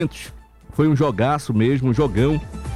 Foi um jogaço mesmo, um jogão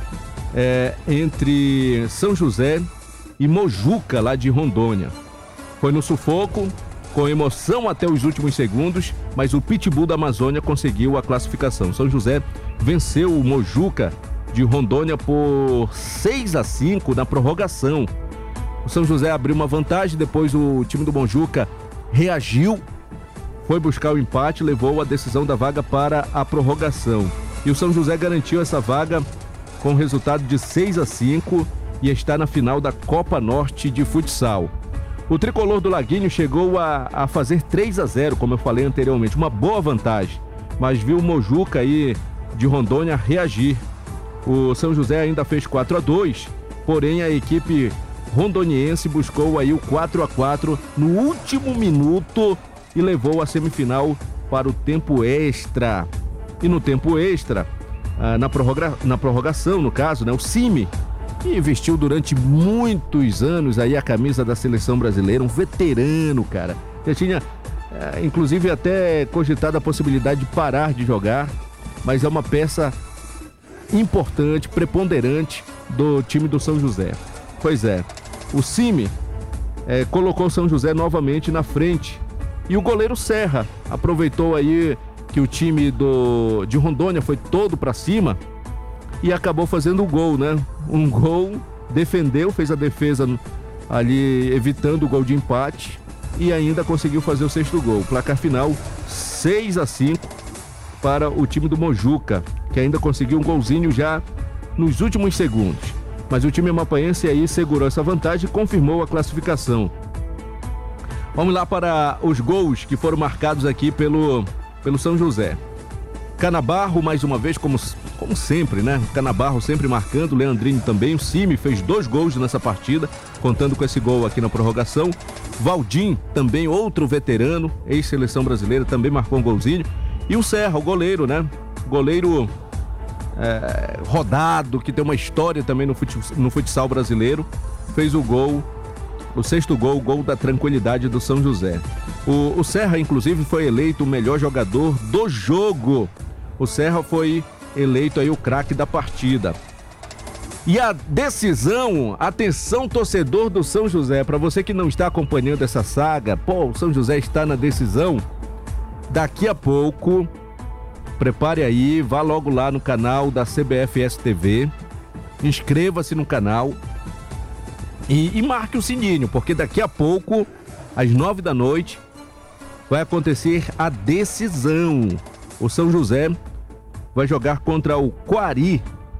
entre São José e Mojuca, lá de Rondônia. Foi no sufoco, com emoção até os últimos segundos, mas o Pitbull da Amazônia conseguiu a classificação. São José venceu o Mojuca de Rondônia por 6-5 na prorrogação. O São José abriu uma vantagem, depois o time do Mojuca reagiu, foi buscar o empate, levou a decisão da vaga para a prorrogação. E o São José garantiu essa vaga com o resultado de 6-5 e está na final da Copa Norte de Futsal. O tricolor do Laguinho chegou a fazer 3-0, como eu falei anteriormente, uma boa vantagem, mas viu o Mojuca aí de Rondônia reagir. O São José ainda fez 4-2, porém a equipe rondoniense buscou aí o 4-4 no último minuto e levou a semifinal para o tempo extra. E no tempo extra, na prorrogação, no caso, né, o Cime, que vestiu durante muitos anos aí a camisa da seleção brasileira, um veterano, cara. Já tinha, inclusive, até cogitado a possibilidade de parar de jogar, mas é uma peça importante, preponderante do time do São José. Pois é, o Cime colocou o São José novamente na frente e o goleiro Serra aproveitou aí que o time de Rondônia foi todo para cima e acabou fazendo o gol, né? Um gol, defendeu, fez a defesa ali evitando o gol de empate e ainda conseguiu fazer o 6º gol. Placar final 6-5 para o time do Mojuca, que ainda conseguiu um golzinho já nos últimos segundos. Mas o time amapaense aí segurou essa vantagem e confirmou a classificação. Vamos lá para os gols que foram marcados aqui pelo São José. Canabarro, mais uma vez, como sempre, né? Canabarro sempre marcando, Leandrinho também. O Cime fez 2 gols nessa partida, contando com esse gol aqui na prorrogação. Valdim, também outro veterano, ex-seleção brasileira, também marcou um golzinho. E o Serra, o goleiro, né? Goleiro rodado, que tem uma história também no futsal brasileiro, fez o gol, o 6º gol, o gol da tranquilidade do São José. O Serra, inclusive, foi eleito o melhor jogador do jogo. O Serra foi eleito aí o craque da partida. E a decisão, atenção torcedor do São José, para você que não está acompanhando essa saga, o São José está na decisão. Daqui a pouco, prepare aí, vá logo lá no canal da CBFS TV, inscreva-se no canal e marque o sininho, porque daqui a pouco, às 9 da noite, vai acontecer a decisão. O São José vai jogar contra o Coari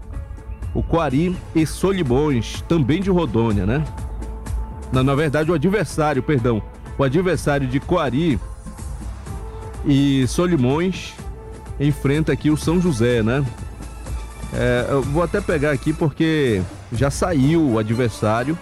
e Solimões, também de Rondônia, né? Na verdade, o adversário de Coari e Solimões enfrenta aqui o São José, né? Eu vou até pegar aqui porque já saiu o adversário,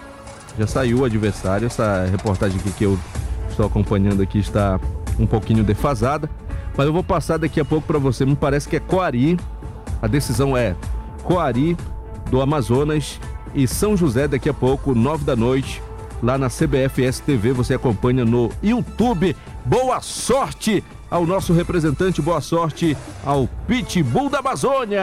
essa reportagem aqui que eu estou acompanhando aqui está um pouquinho defasada, mas eu vou passar daqui a pouco para você. Me parece que é Coari, a decisão é Coari do Amazonas e São José daqui a pouco, 9 da noite, lá na CBFS TV, você acompanha no YouTube. Boa sorte ao nosso representante, boa sorte ao Pitbull da Amazônia!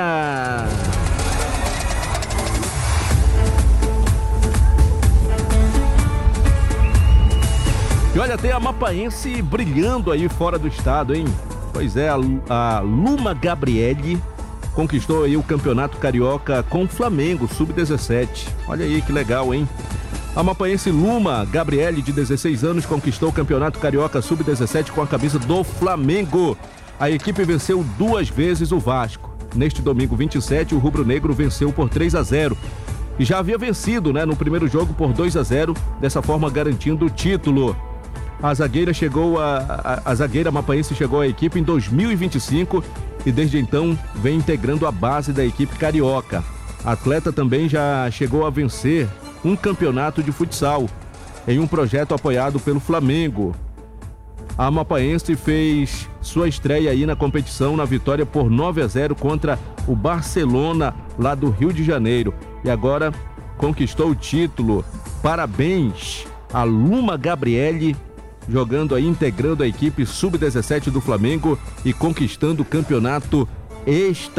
E olha, tem a amapaense brilhando aí fora do estado, hein? Pois é, a Luma Gabriele conquistou aí o Campeonato Carioca com o Flamengo, Sub-17. Olha aí que legal, hein? A amapaense Luma Gabriele, de 16 anos, conquistou o Campeonato Carioca Sub-17 com a camisa do Flamengo. A equipe venceu 2 vezes o Vasco. Neste domingo 27, o rubro-negro venceu por 3-0. E já havia vencido, né, no primeiro jogo por 2-0, dessa forma garantindo o título. A zagueira amapaense chegou à equipe em 2025 e desde então vem integrando a base da equipe carioca. A atleta também já chegou a vencer um campeonato de futsal em um projeto apoiado pelo Flamengo. A amapaense fez sua estreia aí na competição na vitória por 9-0 contra o Barcelona, lá do Rio de Janeiro. E agora conquistou o título. Parabéns a Luma Gabriele, jogando aí, integrando a equipe Sub-17 do Flamengo e conquistando o Campeonato está